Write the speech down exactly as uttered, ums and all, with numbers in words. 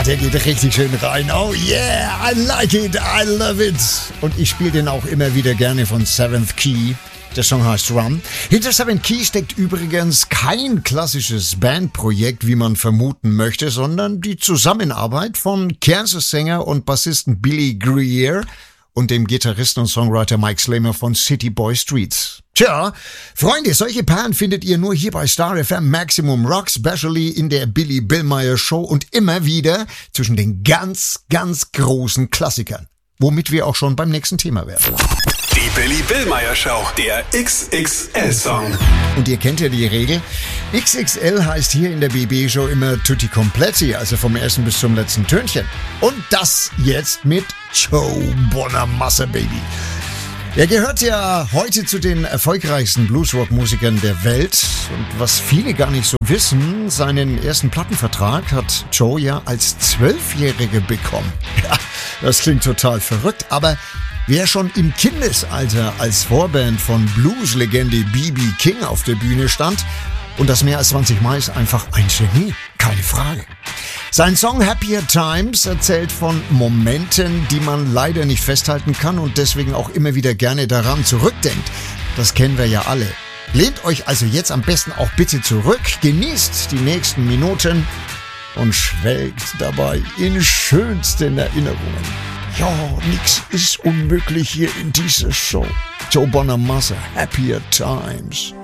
der geht richtig schön rein. Oh yeah, I like it, I love it. Und ich spiele den auch immer wieder gerne von Seventh Key. Der Song heißt Run. Hinter Seventh Key steckt übrigens kein klassisches Bandprojekt, wie man vermuten möchte, sondern die Zusammenarbeit von Kansas-Sänger und Bassisten Billy Greer und dem Gitarristen und Songwriter Mike Slamer von City Boy Streets. Tja, Freunde, solche Perlen findet ihr nur hier bei Star F M Maximum Rock, specially in der Billy Billmeyer Show und immer wieder zwischen den ganz, ganz großen Klassikern. Womit wir auch schon beim nächsten Thema wären. Die Billy Billmeyer Show, der X X L-Song. Und ihr kennt ja die Regel. X X L heißt hier in der B B-Show immer Tutti Completi, also vom ersten bis zum letzten Tönchen. Und das jetzt mit Joe Bonamassa, Baby. Er gehört ja heute zu den erfolgreichsten Bluesrock-Musikern der Welt. Und was viele gar nicht so wissen, seinen ersten Plattenvertrag hat Joe ja als Zwölfjährige bekommen. Ja, das klingt total verrückt, aber wer schon im Kindesalter als Vorband von Blues-Legende B B King auf der Bühne stand und das mehr als zwanzig Mal, ist einfach ein Genie, keine Frage. Sein Song Happier Times erzählt von Momenten, die man leider nicht festhalten kann und deswegen auch immer wieder gerne daran zurückdenkt. Das kennen wir ja alle. Lehnt euch also jetzt am besten auch bitte zurück, genießt die nächsten Minuten und schwelgt dabei in schönsten Erinnerungen. Ja, nix ist unmöglich hier in dieser Show. Joe Bonamassa, Happier Times.